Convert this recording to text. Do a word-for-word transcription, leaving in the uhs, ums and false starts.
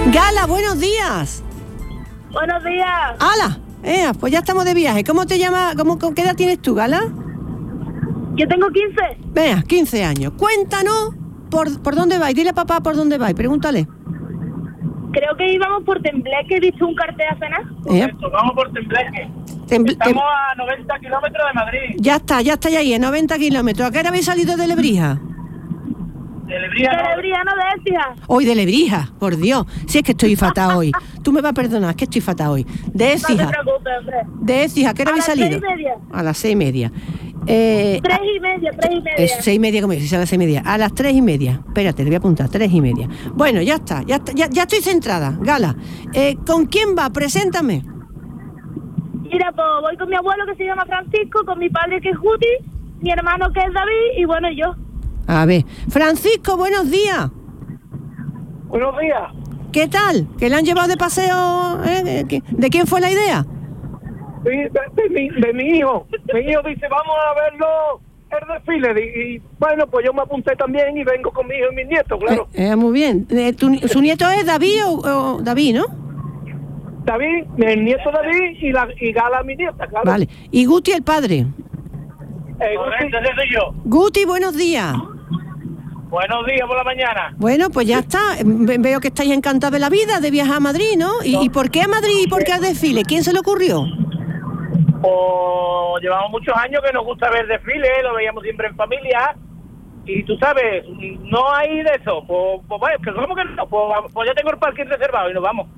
Gala, buenos días. Buenos días. ¡Hala! Eh, pues ya estamos de viaje. ¿Cómo te llamas? ¿Cómo, ¿Qué edad tienes tú, Gala? Yo tengo quince. Venga, quince años. Cuéntanos por, por dónde vais. Dile a papá por dónde vais. Pregúntale. Creo que íbamos por Tembleque, he visto un cartel a cenar. Eh, Correcto, vamos por Tembleque. Temble- Estamos a noventa kilómetros de Madrid. Ya está, ya está ahí, en noventa kilómetros. ¿A qué hora habéis salido de Lebrija? De Lebrija, De no. Lebrija, no de Écija. Hoy de Lebrija, por Dios. Si es que estoy fatal hoy. Tú me vas a perdonar, es que estoy fatal hoy. De No te Écija. preocupes, hombre. De Écija, ¿a qué hora A habéis las salido? seis y media. A las seis y media. Eh, Tres y media, tres y media. Es seis y media, como dices, a las seis y media. A las tres y media. Espérate, le voy a apuntar, tres y media. Bueno, ya está, ya está, ya, ya estoy centrada. Gala, eh, ¿con quién va? Preséntame. Mira, pues voy con mi abuelo que se llama Francisco, con mi padre que es Guti, mi hermano que es David y bueno, yo. A ver, Francisco, buenos días. Buenos días. ¿Qué tal? ¿Que le han llevado de paseo? eh? ¿De quién fue la idea? Sí, de, de mi, de mi hijo. Mi hijo dice, vamos a verlo el desfile. Y, y bueno, pues yo me apunté también y vengo con mi hijo y mis nietos, claro. Eh, eh, muy bien. Eh, tu, ¿Su nieto es David o, o David, no? David, el nieto David y, la, y Gala, mi nieta, claro. Vale. Y Guti, el padre. Eh, Correcto, ese soy yo. Guti, buenos días. Buenos días por la mañana. Bueno, pues ya está. Ve- Veo que estáis encantados de la vida, de viajar a Madrid, ¿no? ¿Y, y por qué a Madrid y por qué al desfile? ¿Quién se le ocurrió? Pues llevamos muchos años que nos gusta ver desfiles, lo veíamos siempre en familia. Y tú sabes, no hay de eso. Pues, pues bueno, que ¿cómo que no? Pues, pues ya tengo el parking reservado y nos vamos.